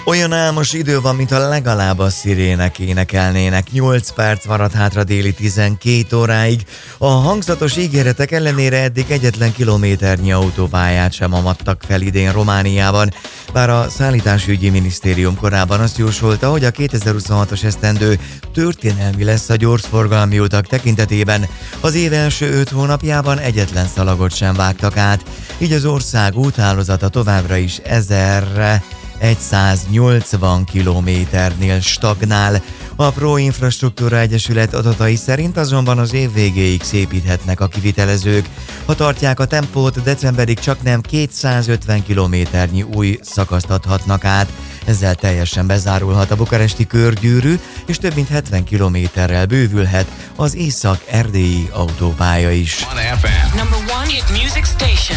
Olyan álmos idő van, mintha legalább a szirének énekelnének. 8 perc maradt hátra déli 12 óráig. A hangzatos ígéretek ellenére eddig egyetlen kilométernyi autópályát sem avattak fel idén Romániában. Bár a Szállításügyi Minisztérium korábban azt jósolta, hogy a 2026-os esztendő történelmi lesz a gyorsforgalmi utak tekintetében, az év első 5 hónapjában egyetlen szalagot sem vágtak át, így az ország úthálózata továbbra is 1180 kilométernél stagnál. A Pro Infrastruktúra Egyesület adatai szerint azonban az év végéig szépíthetnek a kivitelezők. Ha tartják a tempót, decemberig csaknem 250 kilométernyi új szakaszt adhatnak át. Ezzel teljesen bezárulhat a bukaresti körgyűrű, és több mint 70 kilométerrel bővülhet az észak-erdélyi autópálya is.